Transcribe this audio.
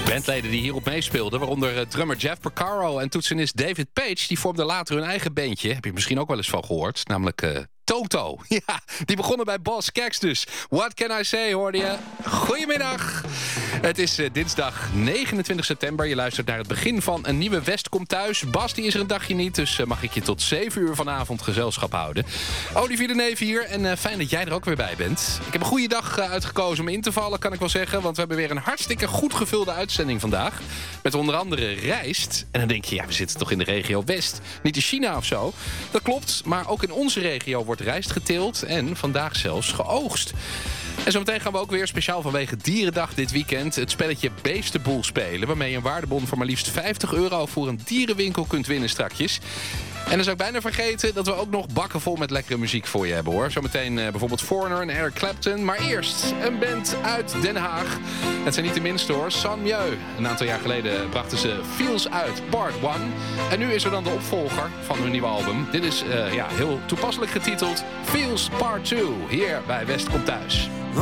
Bandleden die hierop meespeelden, waaronder drummer Jeff Porcaro en toetsenist David Page, die vormden later hun eigen bandje. Heb je misschien ook wel eens van gehoord, namelijk Toto. Ja, die begonnen bij Boz Scaggs dus. What can I say, hoorde je? Goedemiddag. Het is dinsdag 29 september. Je luistert naar het begin van een nieuwe West komt thuis. Bas die is er een dagje niet, dus mag ik je tot 7 uur vanavond gezelschap houden. Olivier de Neef hier en fijn dat jij er ook weer bij bent. Ik heb een goede dag uitgekozen om in te vallen, kan ik wel zeggen. Want we hebben weer een hartstikke goed gevulde uitzending vandaag. Met onder andere rijst. En dan denk je, ja, we zitten toch in de regio West. Niet in China of zo. Dat klopt, maar ook in onze regio wordt rijst geteeld en vandaag zelfs geoogst. En zometeen gaan we ook weer speciaal vanwege Dierendag dit weekend het spelletje Beestenboel spelen, waarmee je een waardebon van maar liefst €50 voor een dierenwinkel kunt winnen strakjes. En dan zou ik bijna vergeten dat we ook nog bakken vol met lekkere muziek voor je hebben, hoor. Zometeen bijvoorbeeld Foreigner en Eric Clapton. Maar eerst een band uit Den Haag. Het zijn niet de minste, hoor. San Mieu. Een aantal jaar geleden brachten ze Feels uit Part 1. En nu is er dan de opvolger van hun nieuwe album. Dit is heel toepasselijk getiteld Feels Part 2. Hier bij West komt thuis.